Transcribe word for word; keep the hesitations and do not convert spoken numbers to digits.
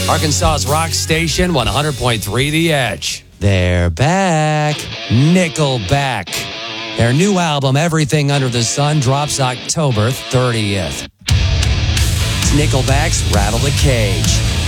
Arkansas's rock station, one hundred point three The Edge. They're back. Nickelback. Their new album, Everything Under the Sun, drops October thirtieth. It's Nickelback's Rattle the Cage.